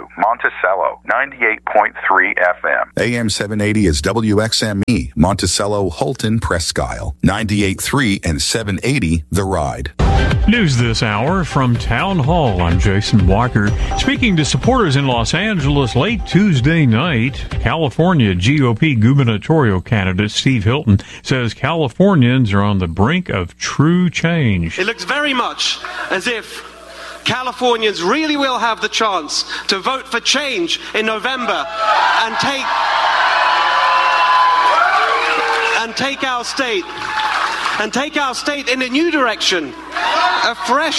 Monticello, 98.3 FM. AM 780 is WXME, Monticello, Holton, Presque Isle, 98.3 and 780 The Ride. News this hour from Town Hall. I'm Jason Walker. Speaking to supporters in Los Angeles late Tuesday night, California GOP gubernatorial candidate Steve Hilton says Californians are on the brink of true change. It looks very much as if Californians really will have the chance to vote for change in November and take our state in a new direction, a fresh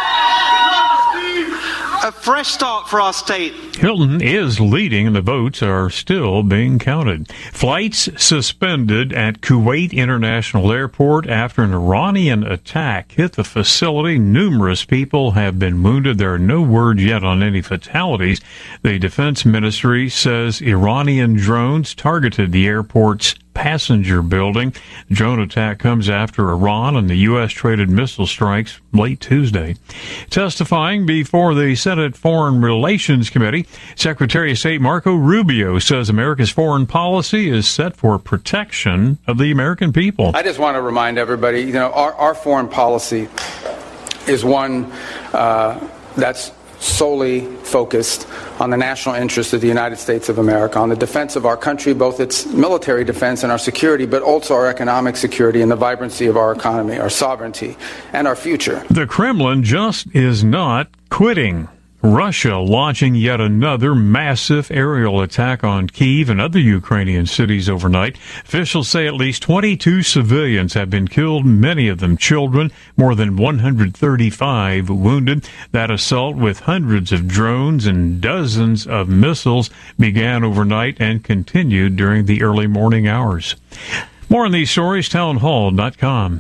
start for our state. Hilton is leading, and the votes are still being counted. Flights suspended at Kuwait International Airport after an Iranian attack hit the facility. Numerous people have been wounded. There are no word yet on any fatalities. The Defense Ministry says Iranian drones targeted the airport's passenger building. The drone attack comes after Iran and the U.S. traded missile strikes late Tuesday. Testifying before the Senate Foreign Relations Committee, Secretary of State Marco Rubio says America's foreign policy is set for protection of the American people. I just want to remind everybody, our foreign policy is one that's solely focused on the national interests of the United States of America, on the defense of our country, both its military defense and our security, but also our economic security and the vibrancy of our economy, our sovereignty, and our future. The Kremlin just is not quitting. Russia launching yet another massive aerial attack on Kyiv and other Ukrainian cities overnight. Officials say at least 22 civilians have been killed, many of them children, more than 135 wounded. That assault with hundreds of drones and dozens of missiles began overnight and continued during the early morning hours. More on these stories, townhall.com.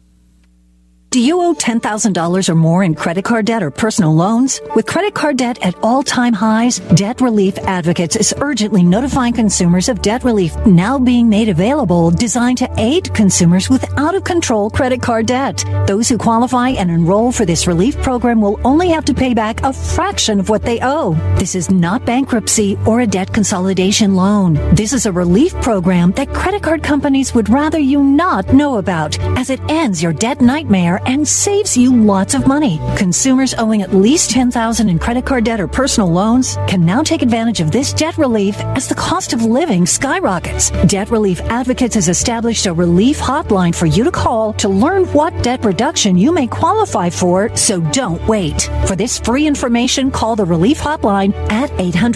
Do you owe $10,000 or more in credit card debt or personal loans? With credit card debt at all-time highs, Debt Relief Advocates is urgently notifying consumers of debt relief now being made available, designed to aid consumers with out-of-control credit card debt. Those who qualify and enroll for this relief program will only have to pay back a fraction of what they owe. This is not bankruptcy or a debt consolidation loan. This is a relief program that credit card companies would rather you not know about, as it ends your debt nightmare and saves you lots of money. Consumers owing at least $10,000 in credit card debt or personal loans can now take advantage of this debt relief as the cost of living skyrockets. Debt Relief Advocates has established a relief hotline for you to call to learn what debt reduction you may qualify for, so don't wait. For this free information, call the relief hotline at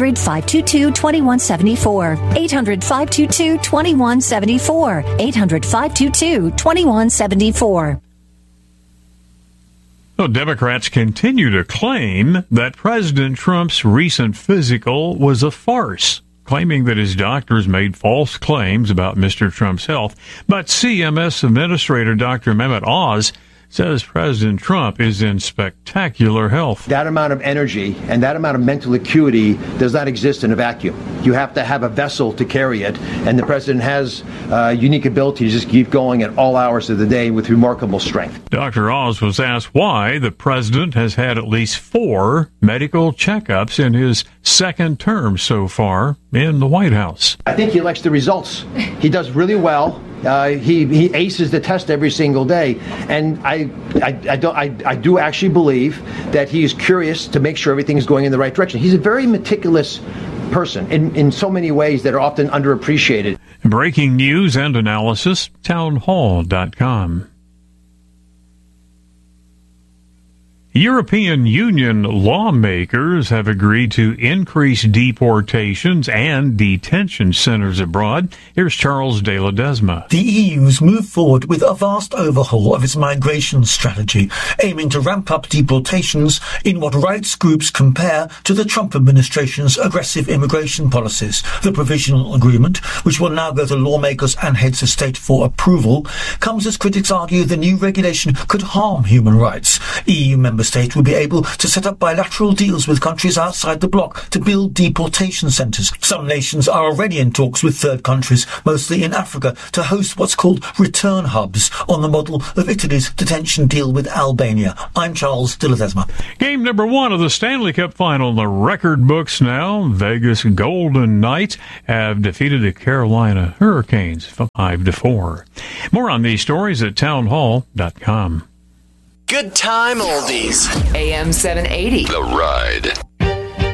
800-522-2174. 800-522-2174. 800-522-2174. Well, Democrats continue to claim that President Trump's recent physical was a farce, claiming that his doctors made false claims about Mr. Trump's health. But CMS Administrator Dr. Mehmet Oz says President Trump is in spectacular health. That amount of energy and that amount of mental acuity does not exist in a vacuum. You have to have a vessel to carry it, and the president has a unique ability to just keep going at all hours of the day with remarkable strength. Dr. Oz was asked why the president has had at least 4 medical checkups in his second term so far in the White House. I think he likes the results. He does really well. He aces the test every single day, and I do actually believe that he is curious to make sure everything is going in the right direction. He's a very meticulous person in so many ways that are often underappreciated. Breaking news and analysis, townhall.com. European Union lawmakers have agreed to increase deportations and detention centers abroad. Here's Charles de Ledesma. The EU's moved forward with a vast overhaul of its migration strategy, aiming to ramp up deportations in what rights groups compare to the Trump administration's aggressive immigration policies. The provisional agreement, which will now go to lawmakers and heads of state for approval, comes as critics argue the new regulation could harm human rights. EU member member states will be able to set up bilateral deals with countries outside the bloc to build deportation centres. Some nations are already in talks with third countries, mostly in Africa, to host what's called return hubs on the model of Italy's detention deal with Albania. I'm Charles de Ledesma. Game number 1 of the Stanley Cup Final in the record books now. Vegas Golden Knights have defeated the Carolina Hurricanes 5-4. More on these stories at townhall.com. Good time oldies. AM 780. The Ride.